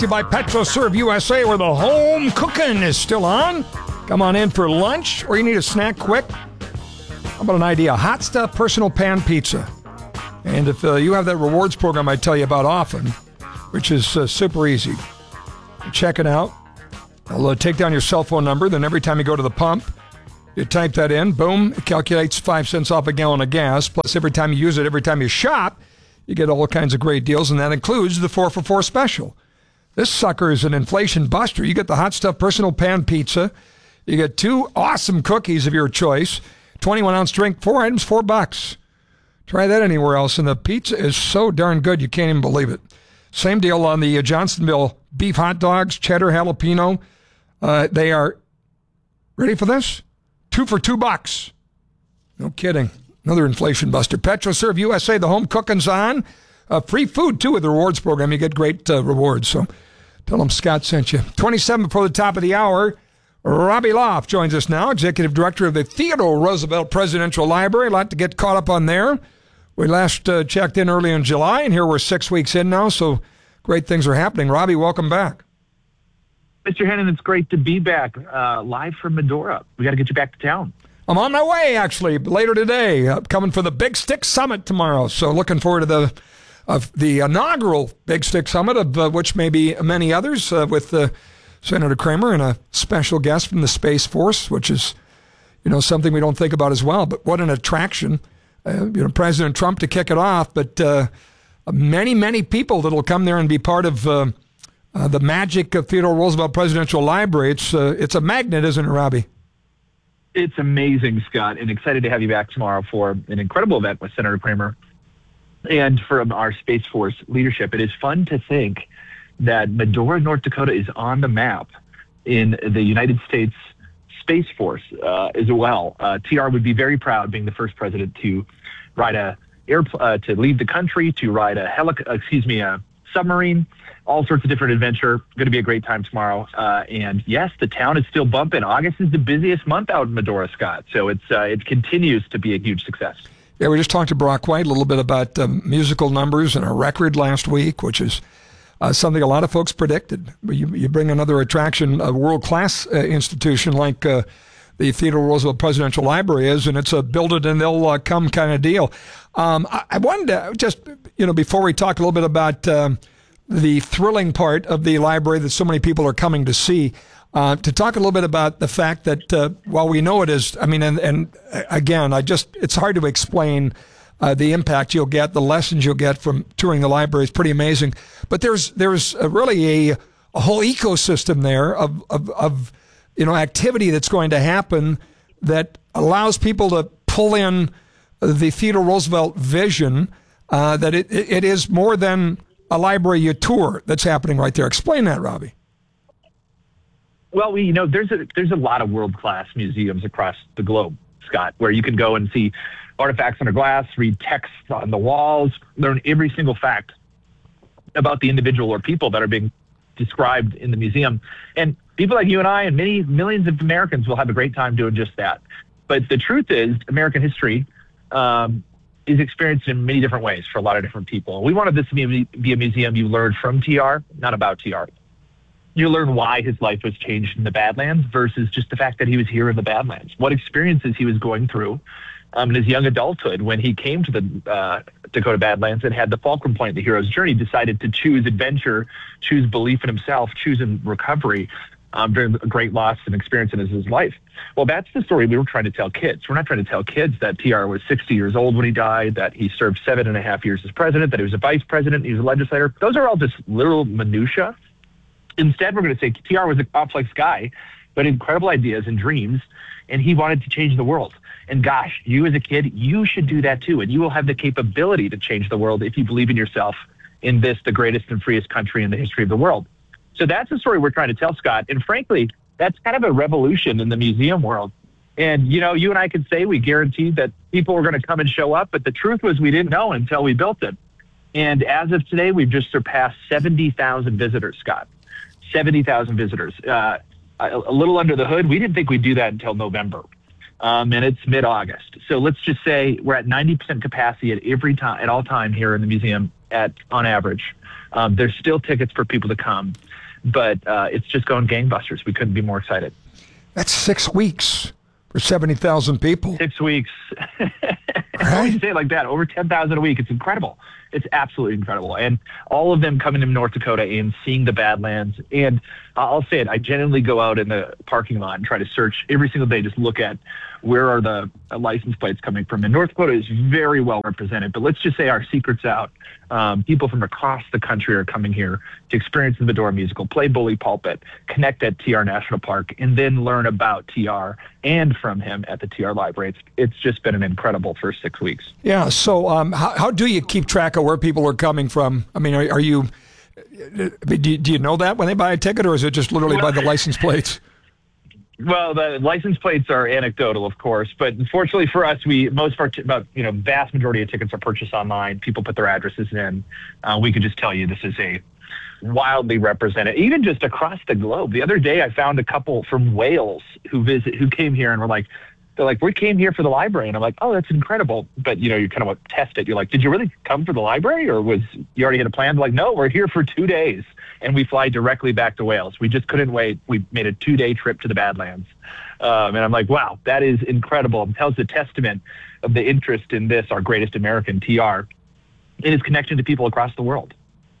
by PetroServe USA, where the home cooking is still on. Come on in for lunch, or you need a snack quick. How about an idea? Hot Stuff Personal Pan Pizza. And if you have that rewards program I tell you about often, which is super easy, check it out. I'll take down your cell phone number, then every time you go to the pump, you type that in, boom, it calculates 5 cents off a gallon of gas, plus every time you use it, every time you shop, you get all kinds of great deals, and that includes the 4 for $4 special. This sucker is an inflation buster. You get the Hot Stuff Personal Pan Pizza. You get 2 awesome cookies of your choice. 21-ounce drink, 4 items, $4. Try that anywhere else, and the pizza is so darn good you can't even believe it. Same deal on the Johnsonville beef hot dogs, cheddar, jalapeno. They are, ready for this? 2 for $2. No kidding. Another inflation buster. PetroServe USA, the home cooking's on. Free food, too, with the rewards program. You get great rewards. So tell them Scott sent you. 27 before the top of the hour. Robbie Loft joins us now, Executive Director of the Theodore Roosevelt Presidential Library. A lot to get caught up on there. We last checked in early in July, and here we're 6 weeks in now, so great things are happening. Robbie, welcome back. Mr. Hennon, it's great to be back live from Medora. We got to get you back to town. I'm on my way, actually, later today, coming for the Big Stick Summit tomorrow. So looking forward to the inaugural Big Stick Summit, of which may be many others, with Senator Kramer and a special guest from the Space Force, which is, something we don't think about as well. But what an attraction. President Trump to kick it off, but many, many people that will come there and be part of the magic of Theodore Roosevelt Presidential Library. It's a magnet, isn't it, Robbie? It's amazing, Scott, and excited to have you back tomorrow for an incredible event with Senator Kramer and from our Space Force leadership. It is fun to think that Medora, North Dakota is on the map in the United States Space Force as well. TR would be very proud being the first president to ride to leave the country, to ride a submarine, all sorts of different adventure. Going to be a great time tomorrow. And yes, the town is still bumping. August is the busiest month out in Medora, Scott. So it continues to be a huge success. Yeah, we just talked to Brock White a little bit about musical numbers and a record last week, which is something a lot of folks predicted. You bring another attraction, a world-class institution like the Theodore Roosevelt Presidential Library is, and it's a build it and they'll come kind of deal. I wanted to just, before we talk a little bit about the thrilling part of the library that so many people are coming to see, to talk a little bit about the fact that while we know it is, and again, it's hard to explain the impact you'll get, the lessons you'll get from touring the library is pretty amazing. But there's really a whole ecosystem there of activity that's going to happen that allows people to pull in the Theodore Roosevelt vision, that it is more than a library you tour that's happening right there. Explain that, Robbie. Well, there's a lot of world-class museums across the globe, Scott, where you can go and see artifacts under glass, read texts on the walls, learn every single fact about the individual or people that are being described in the museum. And people like you and I and many millions of Americans will have a great time doing just that. But the truth is, American history is experienced in many different ways for a lot of different people. We wanted this to be a museum you learned from TR, not about TR. You learn why his life was changed in the Badlands versus just the fact that he was here in the Badlands, what experiences he was going through in his young adulthood when he came to the Dakota Badlands and had the fulcrum point, the hero's journey, decided to choose adventure, choose belief in himself, choose in recovery during a great loss and experience in his life. Well, that's the story we were trying to tell kids. We're not trying to tell kids that TR was 60 years old when he died, that he served 7.5 years as president, that he was a vice president, he was a legislator. Those are all just little minutia. Instead, we're going to say TR was a complex guy, but incredible ideas and dreams, and he wanted to change the world. And gosh, you as a kid, you should do that too, and you will have the capability to change the world if you believe in yourself in this, the greatest and freest country in the history of the world. So that's the story we're trying to tell, Scott. And frankly, that's kind of a revolution in the museum world. And, you and I could say we guaranteed that people were going to come and show up, but the truth was we didn't know until we built it. And as of today, we've just surpassed 70,000 visitors, Scott. 70,000 visitors. A little under the hood, we didn't think we'd do that until November. And it's mid-August. So let's just say we're at 90% capacity at all time here in the museum on average. There's still tickets for people to come, but it's just going gangbusters. We couldn't be more excited. That's 6 weeks for 70,000 people. 6 weeks. Right. You say it like that, over 10,000 a week. It's incredible. It's absolutely incredible. And all of them coming to North Dakota and seeing the Badlands. And I'll say it, I genuinely go out in the parking lot and try to search every single day, just look at where are the license plates coming from. And North Dakota is very well represented, but let's just say our secret's out. People from across the country are coming here to experience the Medora musical, play Bully Pulpit, connect at TR National Park, and then learn about TR and from him at the TR Library. It's just been an incredible first 6 weeks. Yeah. So how do you keep track of where people are coming from? I mean, are you, do you know that when they buy a ticket, or is it just literally by the license plates? Well, the license plates are anecdotal, of course, but unfortunately for us, vast majority of tickets are purchased online. People put their addresses in. We can just tell you this is a wildly represented, even just across the globe. The other day, I found a couple from Wales who came here and they're like, we came here for the library. And I'm like, oh, that's incredible. But, you kind of test it. You're like, did you really come for the library, or you already had a plan? They're like, no, we're here for 2 days. And we fly directly back to Wales. We just couldn't wait. We made a 2-day trip to the Badlands. And I'm like, wow, that is incredible. It tells a testament of the interest in this, our greatest American, TR, and its connection to people across the world.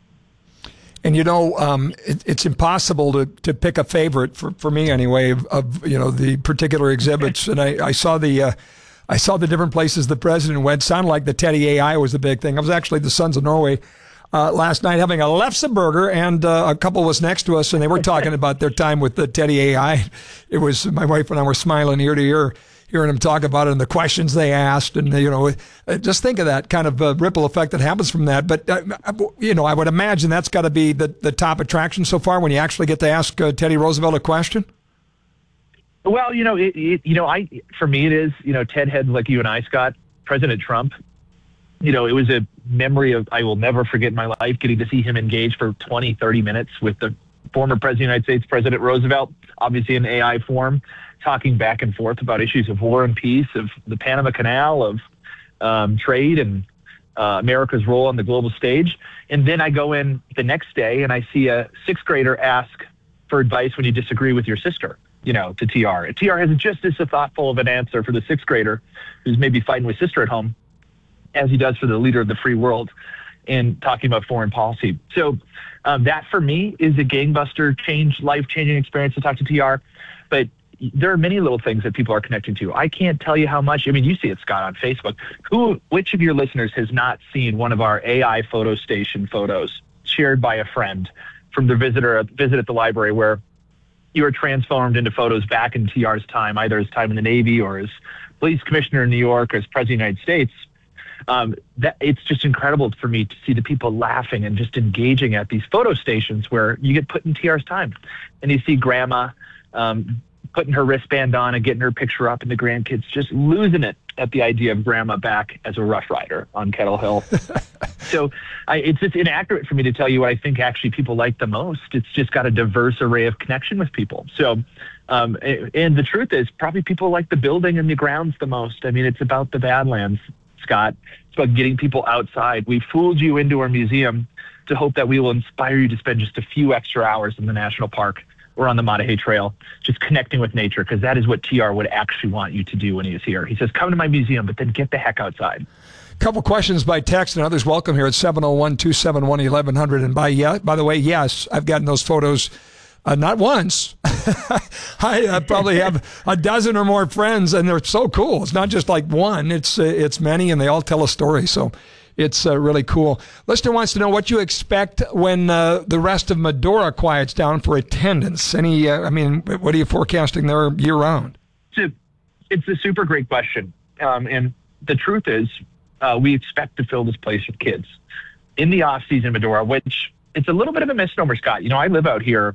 And it's impossible to pick a favorite for me anyway of the particular exhibits. And I saw the different places the president went. Sounded like the Teddy AI was the big thing. I was actually the Sons of Norway last night having a lefse burger, and a couple was next to us, and they were talking about their time with the Teddy AI. It was my wife and I were smiling ear to ear, hearing them talk about it and the questions they asked. And, just think of that kind of ripple effect that happens from that. But, I would imagine that's got to be the top attraction so far when you actually get to ask Teddy Roosevelt a question. Well, for me it is, Ted heads like you and I, Scott, President Trump. It was a memory I will never forget in my life, getting to see him engage for 20, 30 minutes with the former President of the United States, President Roosevelt, obviously in AI form, talking back and forth about issues of war and peace, of the Panama Canal, of trade, and America's role on the global stage. And then I go in the next day and I see a sixth grader ask for advice when you disagree with your sister, to TR. TR has just as thoughtful of an answer for the sixth grader who's maybe fighting with sister at home as he does for the leader of the free world in talking about foreign policy. So that for me is a gangbuster life-changing experience to talk to TR. But there are many little things that people are connecting to. I can't tell you how much. I mean, you see it, Scott, on Facebook. Which of your listeners has not seen one of our AI photo station photos shared by a friend from the visit at the library, where you are transformed into photos back in TR's time, either his time in the Navy or as police commissioner in New York or as president of the United States? That it's just incredible for me to see the people laughing and just engaging at these photo stations where you get put in TR's time, and you see grandma putting her wristband on and getting her picture up, and the grandkids just losing it at the idea of grandma back as a Rough Rider on Kettle Hill. So it's just inaccurate for me to tell you what I think actually people like the most. It's just got a diverse array of connection with people. So, and the truth is probably people like the building and the grounds the most. I mean, it's about the Badlands, Scott. It's about getting people outside. We fooled you into our museum to hope that we will inspire you to spend just a few extra hours in the national park or on the Maah Dahi Trail, just connecting with nature, because that is what TR would actually want you to do when he is here. He says, come to my museum, but then get the heck outside. Couple questions by text and others welcome here at 701-271-1100. And by the way, yes, I've gotten those photos not once. I probably have a dozen or more friends, and they're so cool. It's not just like one. It's many, and they all tell a story. So it's really cool. Listener wants to know what you expect when the rest of Medora quiets down for attendance. What are you forecasting there year-round? It's a super great question. And the truth is, we expect to fill this place with kids in the off-season Medora, which it's a little bit of a misnomer, Scott. I live out here,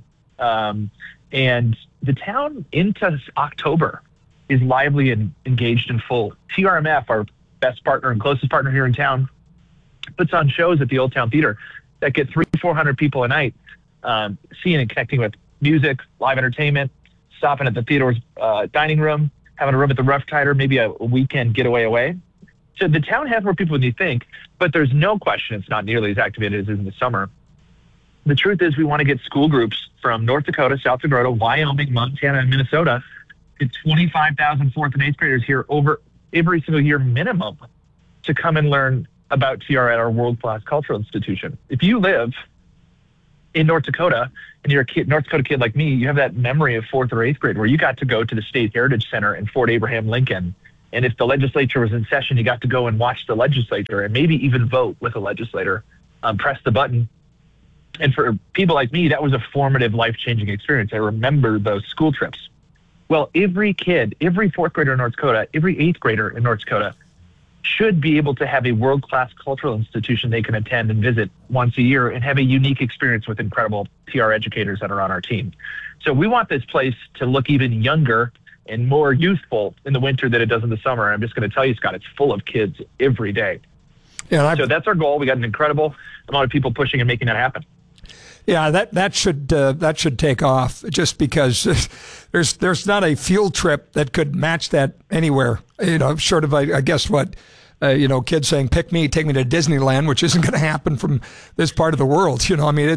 and the town into October is lively and engaged and full. TRMF, our best partner and closest partner here in town, puts on shows at the Old Town Theater that get 300-400 people a night, seeing and connecting with music, live entertainment, stopping at the theater's dining room, having a room at the Rough Rider, maybe a weekend getaway away. So the town has more people than you think, but there's no question it's not nearly as activated as in the summer. The truth is we want to get school groups from North Dakota, South Dakota, Wyoming, Montana, and Minnesota to 25,000 fourth and eighth graders here over every single year minimum to come and learn about TR at our world-class cultural institution. If you live in North Dakota and you're a North Dakota kid like me, you have that memory of fourth or eighth grade where you got to go to the State Heritage Center in Fort Abraham Lincoln. And if the legislature was in session, you got to go and watch the legislature and maybe even vote with a legislator, press the button. And for people like me, that was a formative, life-changing experience. I remember those school trips. Well, every kid, every fourth grader in North Dakota, every eighth grader in North Dakota should be able to have a world-class cultural institution they can attend and visit once a year and have a unique experience with incredible TR educators that are on our team. So we want this place to look even younger and more youthful in the winter than it does in the summer. I'm just going to tell you, Scott, it's full of kids every day. Yeah, so that's our goal. We got an incredible amount of people pushing and making that happen. Yeah, that should take off, just because there's not a field trip that could match that anywhere. Short of I guess what kids saying, "Pick me, take me to Disneyland," which isn't going to happen from this part of the world. I mean,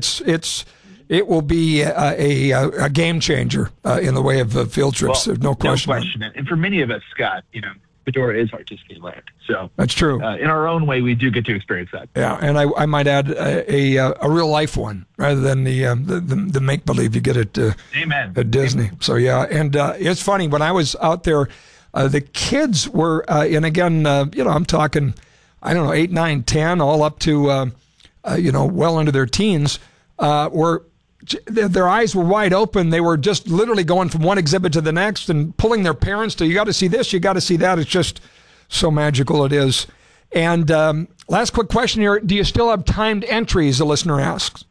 it will be a game changer in the way of field trips. Well, no question. No question. And for many of us, Scott, Medora is our Disneyland. So that's true. In our own way, we do get to experience that. Yeah, and I might add a real life one rather than the make believe you get at at Disney. Amen. So yeah, and it's funny when I was out there, the kids were and again, I'm talking, 8, 9, 10, all up to well into their teens, were. Their eyes were wide open. They were just literally going from one exhibit to the next and pulling their parents to, you got to see this, you got to see that. It's just so magical it is. And last quick question here. Do you still have timed entries, a listener asks?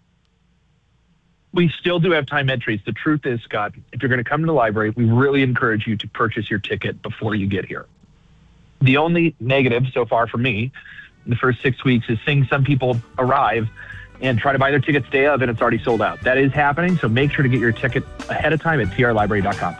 We still do have timed entries. The truth is, Scott, if you're going to come to the library, we really encourage you to purchase your ticket before you get here. The only negative so far for me in the first 6 weeks is seeing some people arrive and try to buy their tickets day of, and it's already sold out. That is happening, so make sure to get your ticket ahead of time at trlibrary.com.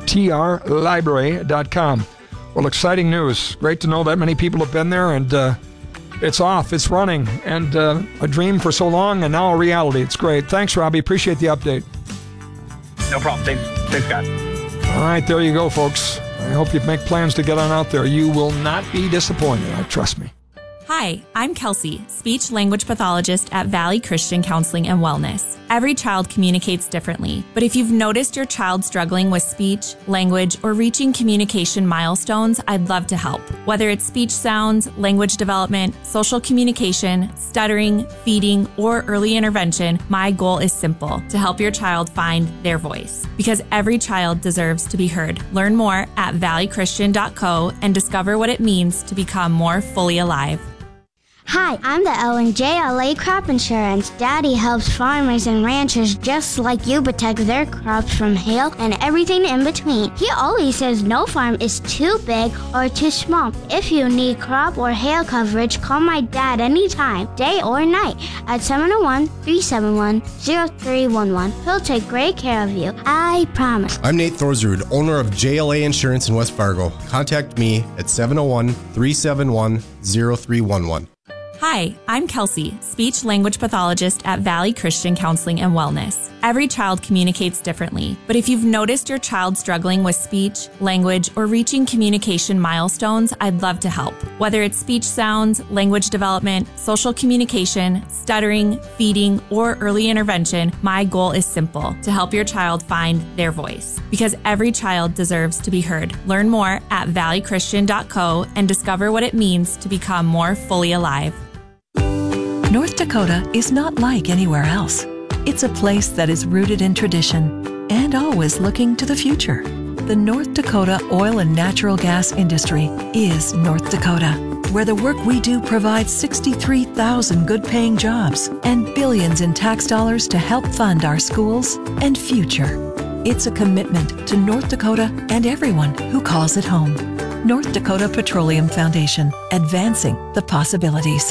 trlibrary.com. Well, exciting news. Great to know that many people have been there, and it's off, it's running, and a dream for so long, and now a reality. It's great. Thanks, Robbie. Appreciate the update. No problem. Thanks, Scott. All right, there you go, folks. I hope you make plans to get on out there. You will not be disappointed. Trust me. Hi, I'm Kelsey, speech-language pathologist at Valley Christian Counseling and Wellness. Every child communicates differently, but if you've noticed your child struggling with speech, language, or reaching communication milestones, I'd love to help. Whether it's speech sounds, language development, social communication, stuttering, feeding, or early intervention, my goal is simple: to help your child find their voice. Because every child deserves to be heard. Learn more at valleychristian.co and discover what it means to become more fully alive. Hi, I'm the Ellen JLA Crop Insurance. Daddy helps farmers and ranchers just like you protect their crops from hail and everything in between. He always says no farm is too big or too small. If you need crop or hail coverage, call my dad anytime, day or night, at 701-371-0311. He'll take great care of you. I promise. I'm Nate Thorsrud, owner of JLA Insurance in West Fargo. Contact me at 701-371-0311. Hi, I'm Kelsey, speech-language pathologist at Valley Christian Counseling and Wellness. Every child communicates differently, but if you've noticed your child struggling with speech, language, or reaching communication milestones, I'd love to help. Whether it's speech sounds, language development, social communication, stuttering, feeding, or early intervention, my goal is simple: to help your child find their voice. Because every child deserves to be heard. Learn more at valleychristian.co and discover what it means to become more fully alive. North Dakota is not like anywhere else. It's a place that is rooted in tradition and always looking to the future. The North Dakota oil and natural gas industry is North Dakota, where the work we do provides 63,000 good-paying jobs and billions in tax dollars to help fund our schools and future. It's a commitment to North Dakota and everyone who calls it home. North Dakota Petroleum Foundation, advancing the possibilities.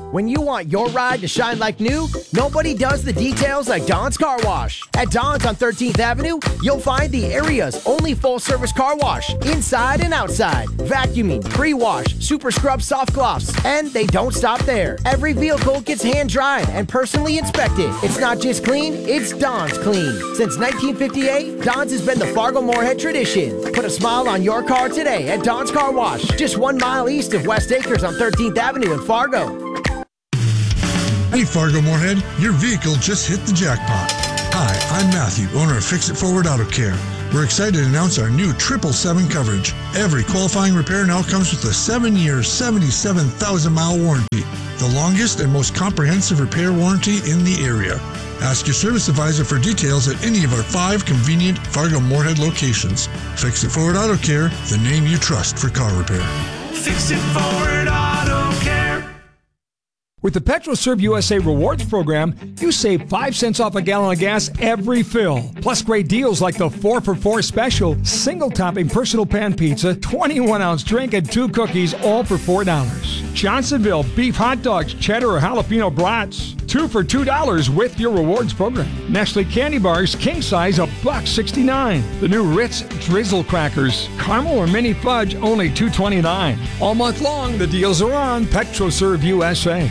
When you want your ride to shine like new, nobody does the details like Don's Car Wash. At Don's on 13th Avenue, you'll find the area's only full-service car wash, inside and outside. Vacuuming, pre-wash, super scrub soft gloss, and they don't stop there. Every vehicle gets hand-dried and personally inspected. It's not just clean, it's Don's clean. Since 1958, Don's has been the Fargo-Moorhead tradition. Put a smile on your car today at Don's Car Wash, just 1 mile east of West Acres on 13th Avenue in Fargo. Hey Fargo Moorhead, your vehicle just hit the jackpot. Hi, I'm Matthew, owner of Fix It Forward Auto Care. We're excited to announce our new 777 coverage. Every qualifying repair now comes with a 7-year, 77,000-mile warranty, the longest and most comprehensive repair warranty in the area. Ask your service advisor for details at any of our 5 convenient Fargo Moorhead locations. Fix It Forward Auto Care, the name you trust for car repair. Fix It Forward Auto Care. With the PetroServe USA Rewards program, you save 5 cents off a gallon of gas every fill. Plus great deals like the 4-for-4 special, single-topping personal pan pizza, 21-ounce drink, and 2 cookies, all for $4. Johnsonville beef hot dogs, cheddar or jalapeno brats, 2 for $2 with your rewards program. Nestle candy bars, king size, $1.69. The new Ritz Drizzle crackers, caramel or mini fudge, only $2.29. All month long, the deals are on PetroServe USA.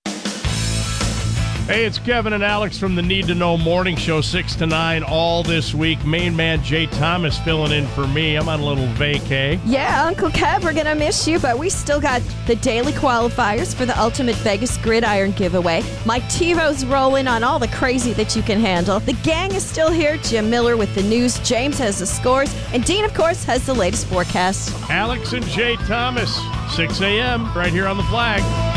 Hey, it's Kevin and Alex from the Need to Know Morning Show, 6 to 9 all this week. Main man Jay Thomas filling in for me. I'm on a little vacay. Yeah, Uncle Kev, we're going to miss you, but we still got the daily qualifiers for the Ultimate Vegas Gridiron giveaway. Mike TiVo's rolling on all the crazy that you can handle. The gang is still here. Jim Miller with the news. James has the scores. And Dean, of course, has the latest forecast. Alex and Jay Thomas, 6 a.m. right here on the Flag.